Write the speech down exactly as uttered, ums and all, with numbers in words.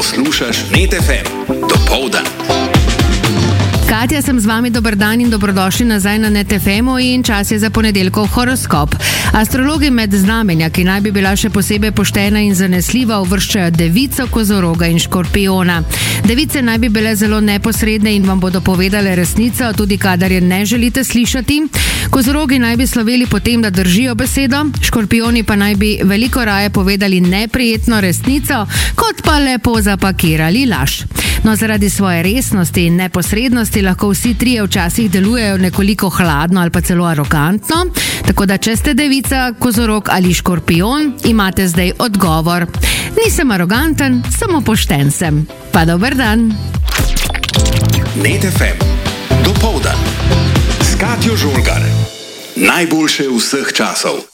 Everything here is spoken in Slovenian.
Poslušaš Net ef em, dopoldan. Katja, sem z vami, dober dan in dobrodošli nazaj na Net ef emu in čas je za ponedeljkov horoskop. Astrologi med znamenja, ki naj bi bila še posebej poštena in zanesljiva, uvrščajo Devico, Kozoroga in Škorpijona. Device naj bi bile zelo neposredne in vam bodo povedale resnico, tudi kadar je ne želite slišati. Kozorogi naj bi sloveli potem, da držijo besedo, Škorpijoni pa naj bi veliko raje povedali neprijetno resnico, kot pa lepo zapakirali laž. No, zaradi svoje resnosti in neposrednosti lahko vsi trije včasih delujejo nekoliko hladno ali pa celo arogantno, tako da če ste Devica, Kozorog ali Škorpijon, imate zdaj odgovor. Nisem aroganten, samo pošten sem. Pa dober dan. Net ef em, dopoldan. S Katjo Žolgar. Najboljše vseh časov.